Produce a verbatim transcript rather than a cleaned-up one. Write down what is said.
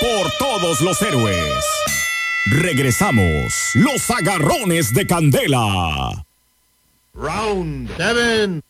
por todos los héroes. Regresamos, los agarrones de Candela. Round seven.